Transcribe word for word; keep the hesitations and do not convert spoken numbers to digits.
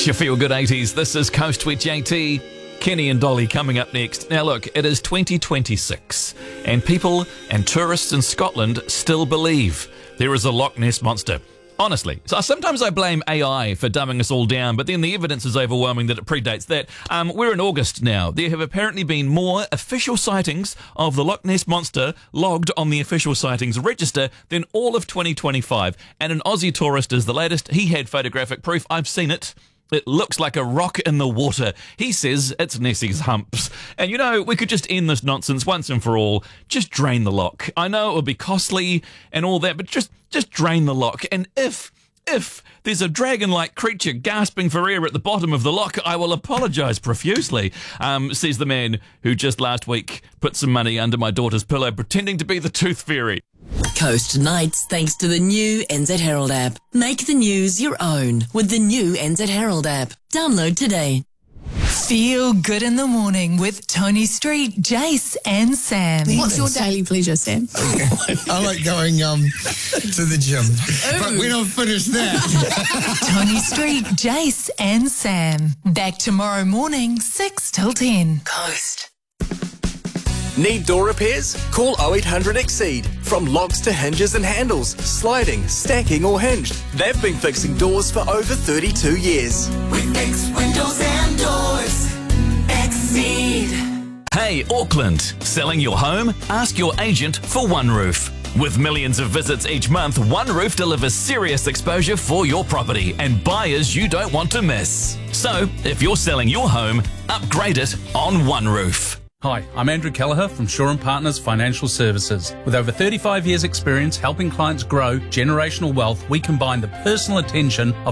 It's your Feel Good eighties. This is Coast with J T. Kenny and Dolly coming up next. Now look, it is twenty twenty-six and people and tourists in Scotland still believe there is a Loch Ness Monster. Honestly, so sometimes I blame A I for dumbing us all down, but then the evidence is overwhelming that it predates that. Um, we're in August now. There have apparently been more official sightings of the Loch Ness Monster logged on the official sightings register than all of twenty twenty-five. And an Aussie tourist is the latest. He had photographic proof. I've seen it. It looks like a rock in the water. He says it's Nessie's humps. And you know, we could just end this nonsense once and for all. Just drain the loch. I know it would be costly and all that, but just, just drain the loch. And if, if there's a dragon-like creature gasping for air at the bottom of the loch, I will apologise profusely, um, says the man who just last week put some money under my daughter's pillow pretending to be the Tooth Fairy. Coast Nights thanks to the new N Z Herald app. Make the news your own with the new N Z Herald app. Download today. Feel good in the morning with Tony Street, Jace and Sam. What's your daily pleasure, Sam? I like going um to the gym. But we don't finish that. Tony Street, Jace and Sam. Back tomorrow morning, six till ten. Coast. Need door repairs? Call oh eight hundred exceed. From locks to hinges and handles, sliding, stacking or hinged, they've been fixing doors for over thirty-two years. We fix windows and doors. Exceed. Hey, Auckland, selling your home? Ask your agent for One Roof. With millions of visits each month, One Roof delivers serious exposure for your property and buyers you don't want to miss. So, if you're selling your home, upgrade it on One Roof. Hi, I'm Andrew Kelleher from Shaw and Partners Financial Services. With over thirty-five years experience helping clients grow generational wealth, we combine the personal attention of